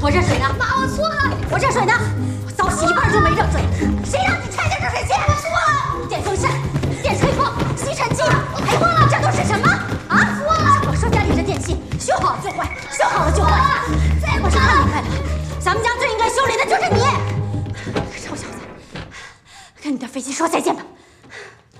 我热水呢？ 妈，我错了。 我热水呢？我澡洗一半就没热水， 谁让你拆的热水器？我错了。 电风扇、电吹风、吸尘器，还忘了这都是什么？啊， 错了。 我说家里这电器修好就坏，修好了就坏。 再不我是太厉害了，咱们家最应该修理的就是你。臭小子，跟你的飞机说再见吧。